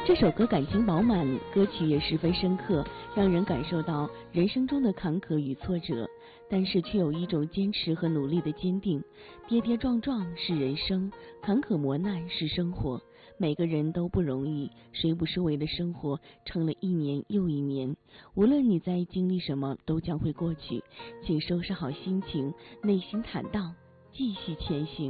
这首歌感情饱满，歌曲也十分深刻，让人感受到人生中的坎坷与挫折，但是却有一种坚持和努力的坚定。跌跌撞撞是人生，坎坷磨难是生活，每个人都不容易，谁不是为了生活撑了一年又一年？无论你在经历什么，都将会过去，请收拾好心情，内心坦荡，继续前行。